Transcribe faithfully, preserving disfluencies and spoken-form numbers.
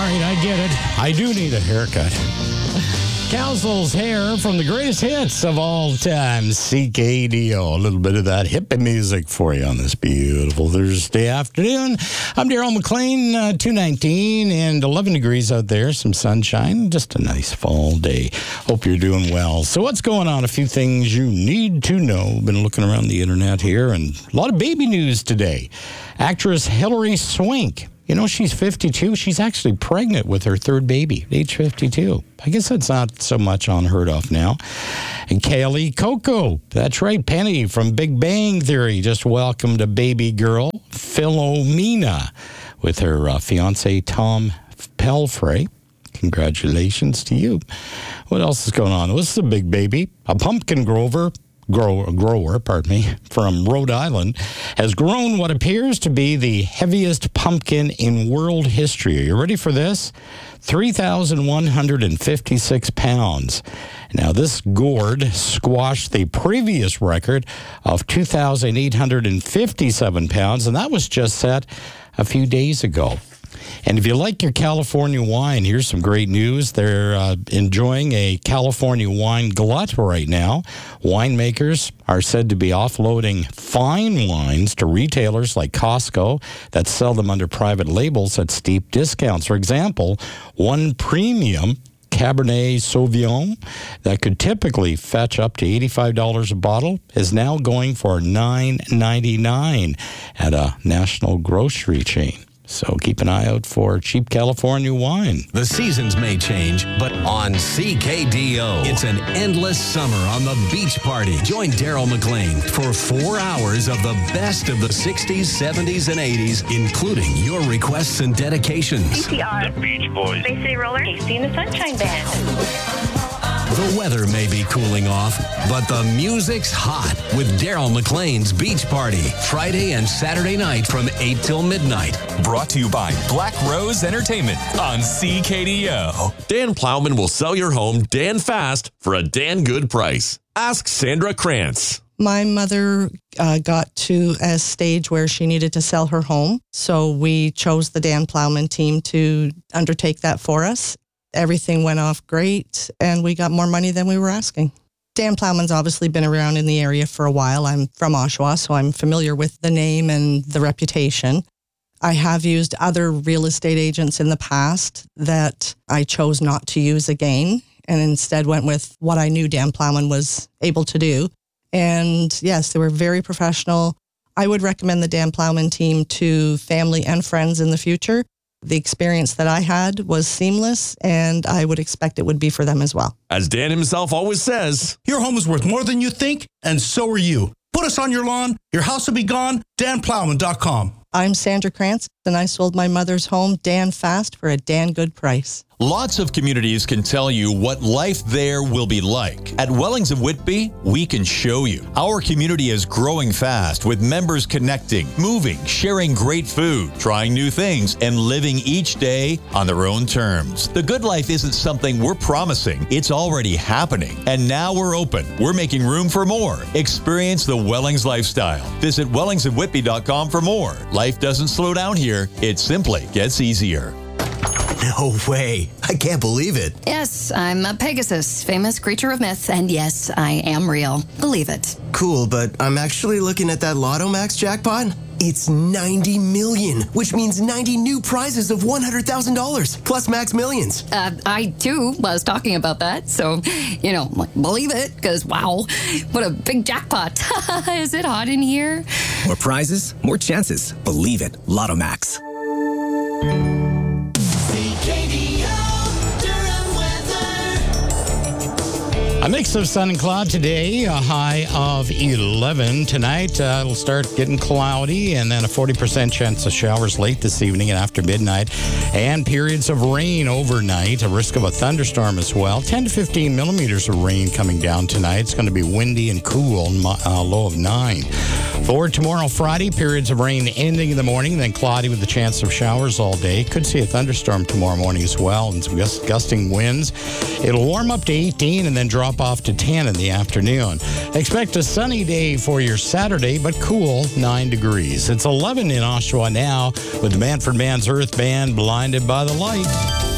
right, I get it. I do need a haircut. Cowsil's Hair from the greatest hits of all time, C K D O. A little bit of that hippie music for you on this beautiful Thursday afternoon. I'm Daryl McLean, uh, two nineteen and eleven degrees out there, some sunshine, just a nice fall day. Hope you're doing well. So what's going on? A few things you need to know. Been looking around the internet here, and a lot of baby news today. Actress Hilary Swank. You know, she's fifty-two. She's actually pregnant with her third baby, age fifty-two. I guess that's not so much unheard of now. And Kaylee Coco, that's right, Penny from Big Bang Theory, just welcomed a baby girl, Philomena, with her uh, fiancé, Tom Pelfrey. Congratulations to you. What else is going on? This is a big baby. A pumpkin grower. Grow, grower, pardon me, from Rhode Island, has grown what appears to be the heaviest pumpkin in world history. Are you ready for this? three thousand one hundred fifty-six pounds. Now, this gourd squashed the previous record of two thousand eight hundred fifty-seven pounds, and that was just set a few days ago. And if you like your California wine, here's some great news. They're uh, enjoying a California wine glut right now. Winemakers are said to be offloading fine wines to retailers like Costco that sell them under private labels at steep discounts. For example, one premium Cabernet Sauvignon that could typically fetch up to eighty-five dollars a bottle is now going for nine ninety-nine at a national grocery chain. So keep an eye out for cheap California wine. The seasons may change, but on C K D O, it's an endless summer on the beach party. Join Daryl McLean for four hours of the best of the sixties, seventies, and eighties, including your requests and dedications. C P R, The Beach Boys, Bay City Roller, Casey and the Sunshine Band. The weather may be cooling off, but the music's hot with Daryl McLean's Beach Party, Friday and Saturday night from eight till midnight. Brought to you by Black Rose Entertainment on C K D O. Dan Plowman will sell your home Dan fast for a Dan good price. Ask Sandra Krantz. My mother uh, got to a stage where she needed to sell her home, so we chose the Dan Plowman team to undertake that for us. Everything went off great, and we got more money than we were asking. Dan Plowman's obviously been around in the area for a while. I'm from Oshawa, so I'm familiar with the name and the reputation. I have used other real estate agents in the past that I chose not to use again, and instead went with what I knew Dan Plowman was able to do. And yes, they were very professional. I would recommend the Dan Plowman team to family and friends in the future. The experience that I had was seamless, and I would expect it would be for them as well. As Dan himself always says, your home is worth more than you think, and so are you. Put us on your lawn, your house will be gone, dan plowman dot com. I'm Sandra Krantz, and I sold my mother's home Dan fast for a Dan good price. Lots of communities can tell you what life there will be like. At Wellings of Whitby, we can show you. Our community is growing fast with members connecting, moving, sharing great food, trying new things, and living each day on their own terms. The good life isn't something we're promising. It's already happening. And now we're open. We're making room for more. Experience the Wellings lifestyle. Visit wellings of whitby dot com for more. Life doesn't slow down here. It simply gets easier. No way. I can't believe it. Yes, I'm a Pegasus, famous creature of myth, and yes, I am real. Believe it. Cool, but I'm actually looking at that Lotto Max jackpot. It's ninety million, which means ninety new prizes of one hundred thousand dollars, plus Max Millions. Uh, I, too, was talking about that, so, you know, believe it, because, wow, what a big jackpot. Is it hot in here? More prizes, more chances. Believe it. Lotto Max. A mix of sun and cloud today, a high of eleven. Tonight, uh, it'll start getting cloudy, and then a forty percent chance of showers late this evening and after midnight, and periods of rain overnight, a risk of a thunderstorm as well. ten to fifteen millimeters of rain coming down tonight. It's going to be windy and cool, uh, low of nine. For tomorrow, Friday, periods of rain ending in the morning, then cloudy with a chance of showers all day. Could see a thunderstorm tomorrow morning as well, and some gust- gusting winds. It'll warm up to eighteen and then drop off off to ten in the afternoon. Expect a sunny day for your Saturday, but cool, nine degrees. It's eleven in Oshawa now with the Manford Man's Earth Band, Blinded by the Light.